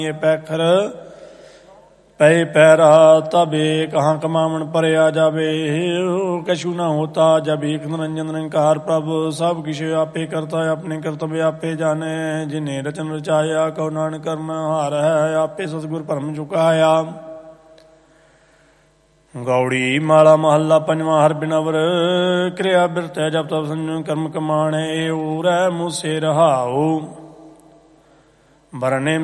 ਪੈਖਰ ਪੈ ਪੈਰਾ ਤਬੇ ਕਹਾਂ ਕਮਾਵਣ ਭਰਿਆ ਜਾਵੇ। ਕਛੂ ਨਾ ਹੋਤਾ ਜਬ ਏਕ ਨਿਰੰਜਨ ਨਿਰੰਕਾਰ ਪ੍ਰਭ ਸਭ ਕਿਛ ਆਪੇ ਕਰਤਾ ਆਪਣੇ ਕਰਤਵ ਆਪੇ ਜਾਣੇ। ਜਿਨੇ ਰਚਨ ਰਚਾਇਆ ਕਉ ਨਾਨਕ ਕਰਮ ਹਾਰ ਹੈ ਆਪੇ ਸਤਿਗੁਰ ਭਰਮ ਚੁਕਾਇਆ। ਗੌੜੀ ਮਾਲਾ ਮਹੱਲਾ ਪੰਜਵਾਂ। ਹਰ ਬਿਨਵਰ ਕਿਰਿਆ ਬਿਰਤੈ ਜਪ ਤਪ ਸੰਜਮ ਕਰਮ ਕਮਾਣੇ। ਊਰੈ ਮੂਸੇ ਰਹਾਉ ਬਰਨੇ